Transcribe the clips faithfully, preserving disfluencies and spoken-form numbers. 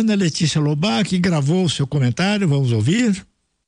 Ana Letícia Lobá, que gravou o seu comentário, vamos ouvir.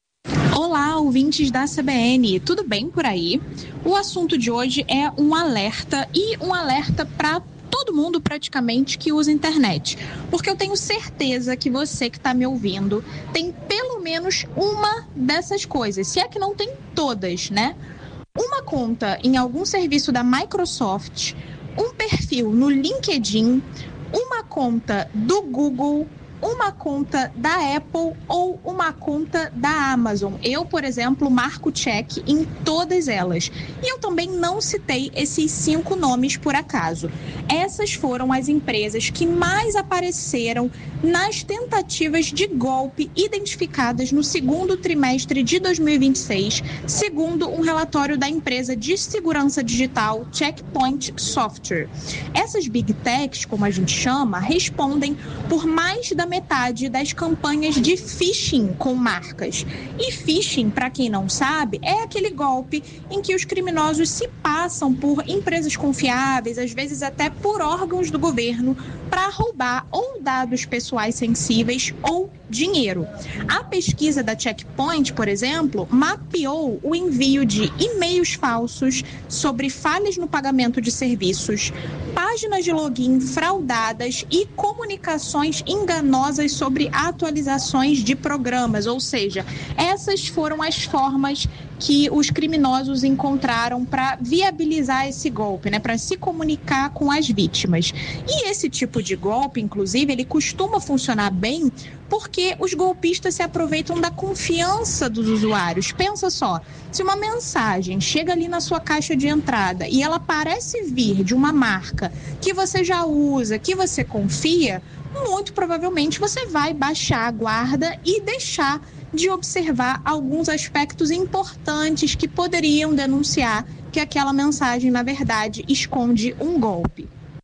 Olá, ouvintes da C B N, tudo bem por aí? O assunto de hoje é um alerta e um alerta para todo mundo praticamente que usa internet, porque eu tenho certeza que você que está me ouvindo tem pelo menos uma dessas coisas, se é que não tem todas, né? Uma conta em algum serviço da Microsoft, um perfil no LinkedIn, uma conta do Google, uma conta da Apple ou uma conta da Amazon. Eu, por exemplo, marco check em todas elas. E eu também não citei esses cinco nomes por acaso. Essas foram as empresas que mais apareceram nas tentativas de golpe identificadas no segundo trimestre de dois mil e vinte e seis, segundo um relatório da empresa de segurança digital Checkpoint Software. Essas Big Techs, como a gente chama, respondem por mais da metade das campanhas de phishing com marcas. E phishing, para quem não sabe, é aquele golpe em que os criminosos se passam por empresas confiáveis, às vezes até por órgãos do governo, para roubar ou dados pessoais sensíveis ou dinheiro. A pesquisa da Checkpoint, por exemplo, mapeou o envio de e-mails falsos sobre falhas no pagamento de serviços, páginas de login fraudadas e comunicações enganosas sobre atualizações de programas, ou seja, essas foram as formas que os criminosos encontraram para viabilizar esse golpe, né, para se comunicar com as vítimas. E esse tipo de golpe, inclusive, ele costuma funcionar bem porque os golpistas se aproveitam da confiança dos usuários. Pensa só, se uma mensagem chega ali na sua caixa de entrada e ela parece vir de uma marca que você já usa, que você confia, muito provavelmente você vai baixar a guarda e deixar de observar alguns aspectos importantes que poderiam denunciar que aquela mensagem, na verdade, esconde um golpe.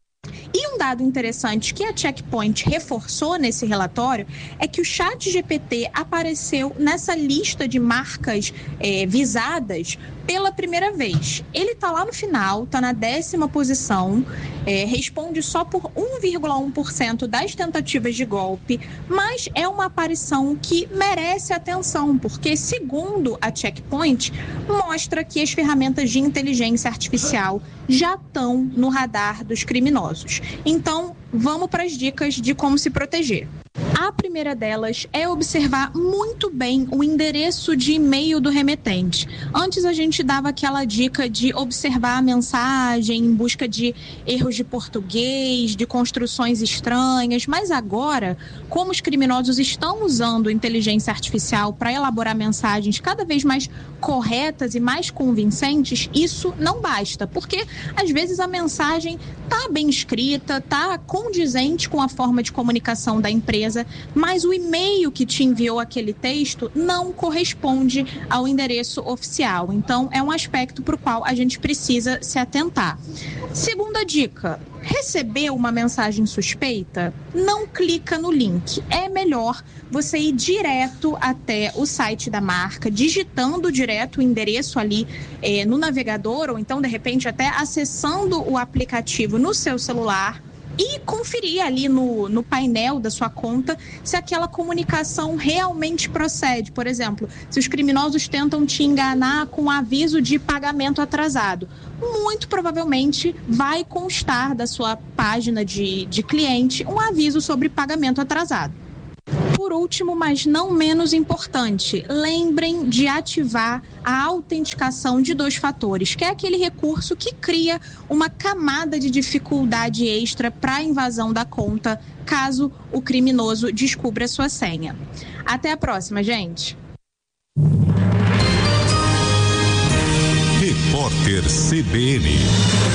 E um dado interessante que a Checkpoint reforçou nesse relatório é que o ChatGPT apareceu nessa lista de marcas eh, visadas pela primeira vez. Ele está lá no final, está na décima posição, eh, responde só por um vírgula um por cento das tentativas de golpe, mas é uma aparição que merece atenção, porque, segundo a Checkpoint, mostra que as ferramentas de inteligência artificial já estão no radar dos criminosos. Então, vamos para as dicas de como se proteger. A primeira delas é observar muito bem o endereço de e-mail do remetente. Antes a gente dava aquela dica de observar a mensagem em busca de erros de português, de construções estranhas, mas agora, como os criminosos estão usando inteligência artificial para elaborar mensagens cada vez mais corretas e mais convincentes, isso não basta, porque às vezes a mensagem está bem escrita, está condizente com a forma de comunicação da empresa, mas o e-mail que te enviou aquele texto não corresponde ao endereço oficial. Então, é um aspecto para o qual a gente precisa se atentar. Segunda dica: recebeu uma mensagem suspeita? Não clica no link. É melhor você ir direto até o site da marca, digitando direto o endereço ali eh, no navegador, ou então, de repente, até acessando o aplicativo no seu celular, e conferir ali no, no painel da sua conta se aquela comunicação realmente procede. Por exemplo, se os criminosos tentam te enganar com aviso de pagamento atrasado, muito provavelmente vai constar da sua página de, de cliente um aviso sobre pagamento atrasado. Por último, mas não menos importante, lembrem de ativar a autenticação de dois fatores, que é aquele recurso que cria uma camada de dificuldade extra para a invasão da conta, caso o criminoso descubra a sua senha. Até a próxima, gente! Repórter C B N.